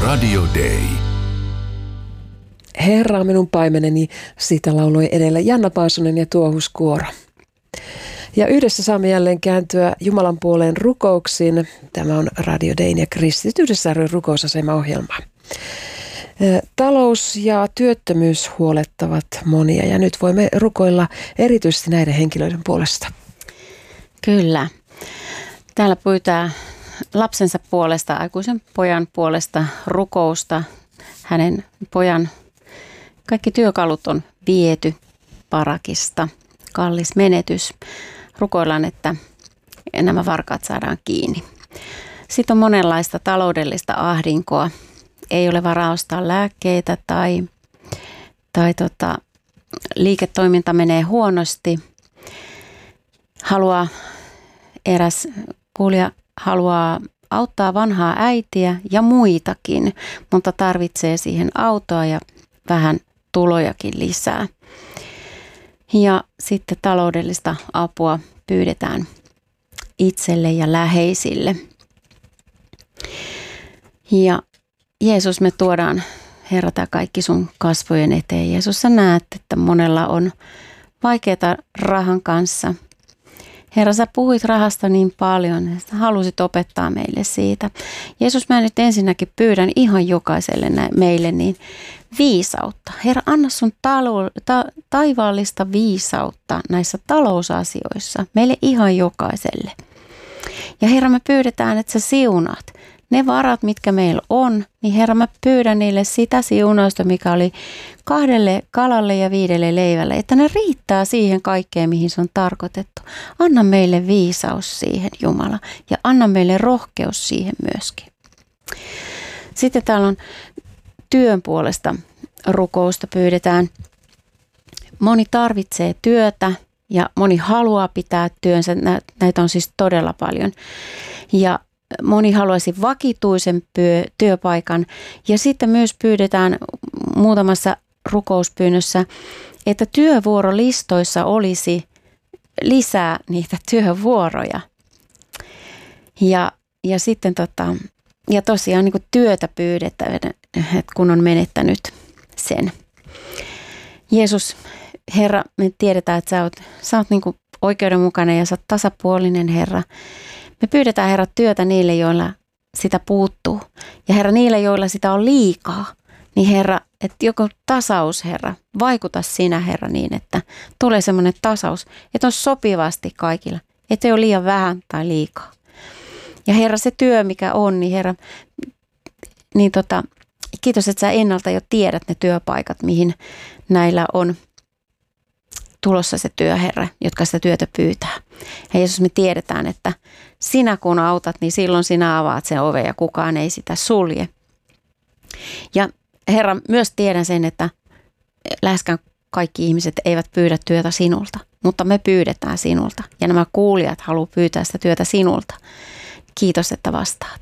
Radio Day. Herra on minun paimeneni, siitä lauloi edellä Janna Paasonen ja Tuohuskuoro. Ja yhdessä saamme jälleen kääntyä Jumalan puoleen rukouksiin. Tämä on Radio Dayn ja Kristityt yhdessä ry rukousasema-ohjelma. Talous ja työttömyys huolettavat monia ja nyt voimme rukoilla erityisesti näiden henkilöiden puolesta. Kyllä. Täällä pyytää lapsensa puolesta, aikuisen pojan puolesta rukousta. Hänen pojan kaikki työkalut on viety parakista. Kallis menetys. Rukoillaan, että nämä varkaat saadaan kiinni. Sitten on monenlaista taloudellista ahdinkoa. Ei ole varaa ostaa lääkkeitä tai liiketoiminta menee huonosti. Eräs kuulija haluaa auttaa vanhaa äitiä ja muitakin, mutta tarvitsee siihen autoa ja vähän tulojakin lisää. Ja sitten taloudellista apua pyydetään itselle ja läheisille. Ja Jeesus, me tuodaan, Herra, tämä kaikki sun kasvojen eteen. Jeesus, sä näet, että monella on vaikeaa rahan kanssa. Herra, sä puhuit rahasta niin paljon, että halusit opettaa meille siitä. Jeesus, mä nyt ensinnäkin pyydän ihan jokaiselle meille niin viisautta. Herra, anna sun taivaallista viisautta näissä talousasioissa meille ihan jokaiselle. Ja Herra, me pyydetään, että sä siunaat ne varat, mitkä meillä on, niin Herra, mä pyydän niille sitä siunausta, mikä oli 2 kalalle ja 5 leivälle, että ne riittää siihen kaikkeen, mihin se on tarkoitettu. Anna meille viisaus siihen, Jumala, ja anna meille rohkeus siihen myöskin. Sitten täällä on työn puolesta rukousta pyydetään. Moni tarvitsee työtä ja moni haluaa pitää työnsä. Näitä on siis todella paljon. Ja moni haluaisi vakituisen työpaikan. Ja sitten myös pyydetään muutamassa rukouspyynnössä, että työvuorolistoissa olisi lisää niitä työvuoroja. Ja sitten ja tosiaan niin kuin työtä pyydetään, kun on menettänyt sen. Jeesus, Herra, me tiedetään, että sä oot niin kuin oikeudenmukainen ja sä oot tasapuolinen, Herra. Me pyydetään, Herra, työtä niille, joilla sitä puuttuu. Ja Herra, niille, joilla sitä on liikaa. Niin Herra, että joku tasaus, Herra, vaikuta sinä, Herra, niin, että tulee semmoinen tasaus, että on sopivasti kaikilla. Että ei ole liian vähän tai liikaa. Ja Herra, se työ, mikä on, niin Herra, niin kiitos, että sä ennalta jo tiedät ne työpaikat, mihin näillä on tulossa se työ, Herra, jotka sitä työtä pyytää. Ja Jeesus, me tiedetään, että sinä kun autat, niin silloin sinä avaat sen oven ja kukaan ei sitä sulje. Ja Herra, myös tiedän sen, että läheskään kaikki ihmiset eivät pyydä työtä sinulta, mutta me pyydetään sinulta. Ja nämä kuulijat haluaa pyytää sitä työtä sinulta. Kiitos, että vastaat.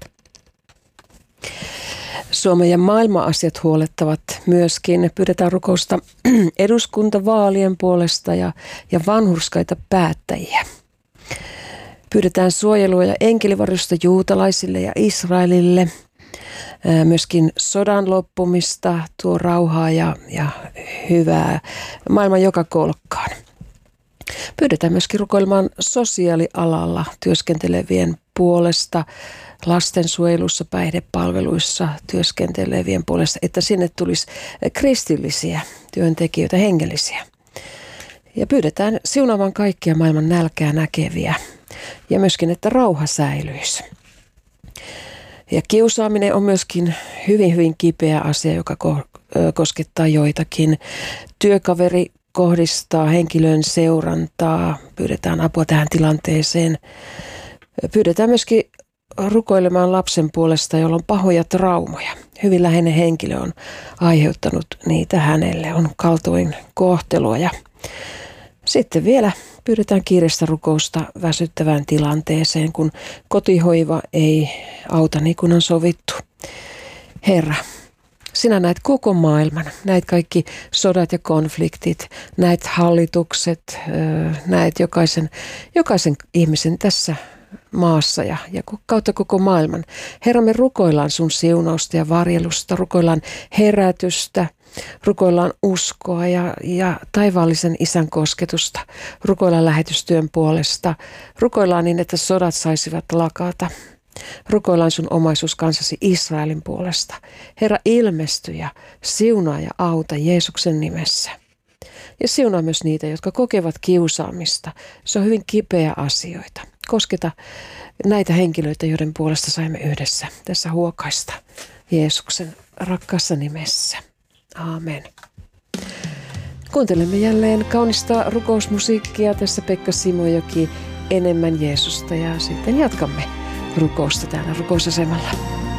Suomen ja maailman asiat huolettavat myöskin. Pyydetään rukousta eduskuntavaalien puolesta ja vanhurskaita päättäjiä. Pyydetään suojelua ja enkelivarjosta juutalaisille ja Israelille. Myöskin sodan loppumista, tuo rauhaa ja hyvää maailman joka kolkkaan. Pyydetään myöskin rukoilemaan sosiaalialalla työskentelevien puolesta, lastensuojelussa, päihdepalveluissa työskentelevien puolesta, että sinne tulisi kristillisiä työntekijöitä, hengellisiä. Ja pyydetään siunaamaan kaikkia maailman nälkää näkeviä ja myöskin, että rauha säilyisi. Ja kiusaaminen on myöskin hyvin, hyvin kipeä asia, joka koskettaa joitakin. Työkaveri kohdistaa henkilön seurantaa, pyydetään apua tähän tilanteeseen. Pyydetään myöskin rukoilemaan lapsen puolesta, jolla on pahoja traumoja. Hyvin läheinen henkilö on aiheuttanut niitä hänelle, on kaltoin kohtelua. Ja sitten vielä pyydetään kiireistä rukousta väsyttävään tilanteeseen, kun kotihoiva ei auta niin kuin on sovittu. Herra, sinä näet koko maailman, näet kaikki sodat ja konfliktit, näet hallitukset, näet jokaisen ihmisen tässä maassa ja kautta koko maailman. Herra, me rukoillaan sun siunausta ja varjelusta, rukoillaan herätystä, rukoillaan uskoa ja taivaallisen Isän kosketusta, rukoillaan lähetystyön puolesta, rukoillaan niin, että sodat saisivat lakata. Rukoillaan sun omaisuuskansasi Israelin puolesta. Herra, ilmesty ja siunaa ja auta Jeesuksen nimessä. Ja siunaa myös niitä, jotka kokevat kiusaamista. Se on hyvin kipeä asioita. Kosketa näitä henkilöitä, joiden puolesta saimme yhdessä tässä huokaista Jeesuksen rakkaassa nimessä. Aamen. Kuuntelemme jälleen kaunista rukousmusiikkia. Tässä Pekka Simojoki, Enemmän Jeesusta, ja sitten jatkamme rukousta täällä rukousasemalla.